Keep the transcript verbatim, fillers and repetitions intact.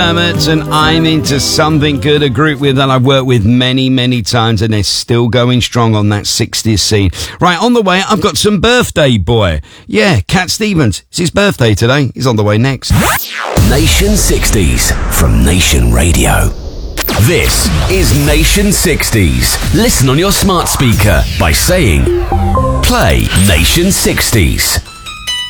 Hermits and I'm Into Something Good, a group with that I've worked with many, many times, and they're still going strong on that sixties scene. Right, on the way, I've got some birthday boy. Yeah, Cat Stevens. It's his birthday today. He's on the way next. Nation sixties from Nation Radio. This is Nation sixties. Listen on your smart speaker by saying, play Nation sixties.